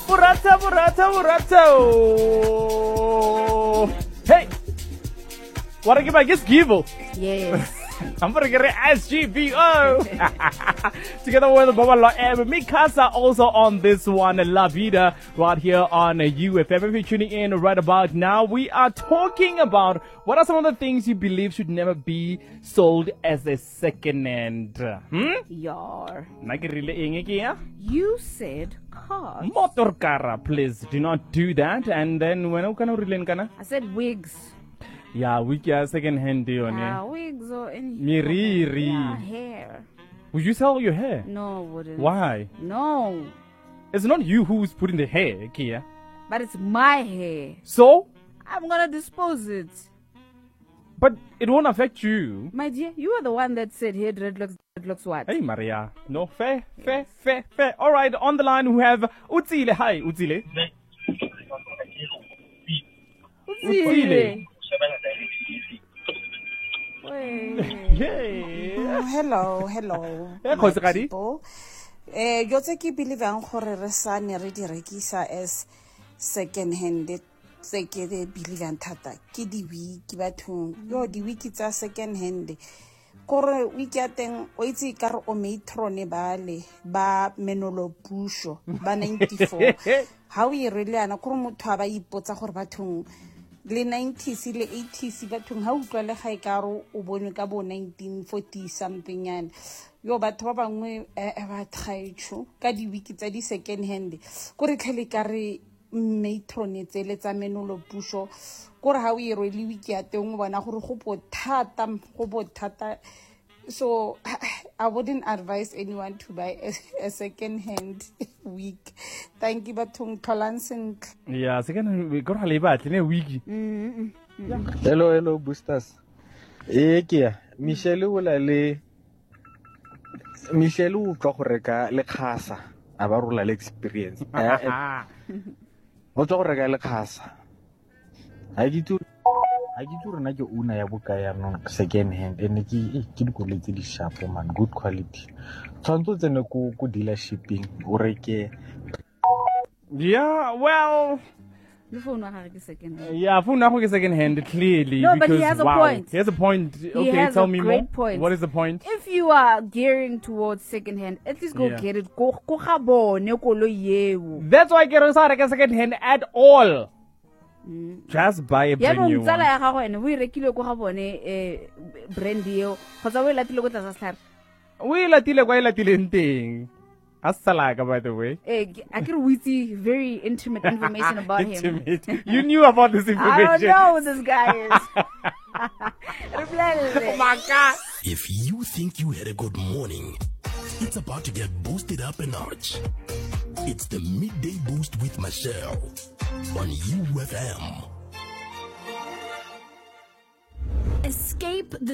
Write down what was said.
Murata. Hey, what are you about? Just give. Yes. I'm gonna get it SGBO. Together with Baba and Mikasa also on this one, La Vida, right here on UFM. If you're tuning in right about now, we are talking about what are some of the things you believe should never be sold as a second hand. Yar. You said cars. Motor car, please do not do that. And then when I said wigs. Yeah, we get second hand deal. Wigs or anything. Miriri. Yeah, hair. Would you sell your hair? No, I wouldn't. Why? No. It's not you who's putting the hair, Kia. But it's my hair. So? I'm gonna dispose it. But it won't affect you. My dear, you are the one that said hair dreadlocks what? Hey, Maria. No, fair. All right, on the line we have Utsile. Hi, Utsile. Utsile. Hello. People. Yo tse ke believe ang gore re sa ne re di rekisa as second hand tse ke di believe ang thata ke di wig bathong yo di wig tsa second hand gore wig ya teng o itse ka re o Matron bale ba Menolo Pusho ba 94 how e really ana gore motho ba ipotsa gore bathong le 90s le 80s bathong ha utlwa le ga e ka ro o bone ka bo 1940 something and yo batho ba bangwe ba thaitsho ka di wiki tsa di second hand gore tlhele ka re Matron tsele tsa Menolo Pusho gore ha o e rwele wiki ya teng bona gore go bothata so I wouldn't advise anyone to buy a second hand wig. Thank you bathong tholansen. Yeah, second hand we go le batle ne wig. Hello boosters. Ke Michelle o tlo go reka le khasa a ba rola le experience o tlo go reka le khasa ha ke tu rena ke una ya boka ya no second hand ene ke dikoletse di sharp man good quality tshwanto tsene go dealershipping o reke. Yeah, well, the phone is second hand. Yeah, phone is second hand clearly. No, because, but he has a point. He has a point. Okay, tell me more. Point. What is the point? If you are gearing towards second hand, at least go get it. That's why I get a second hand at all. Just buy a brand new one. We latile thing. Assalaga, by the way. I can witty very intimate information about him. You knew about this information. I don't know who this guy is. Oh my God. If you think you had a good morning, it's about to get boosted up a notch. It's the Midday Boost with Michelle on UFM. Escape the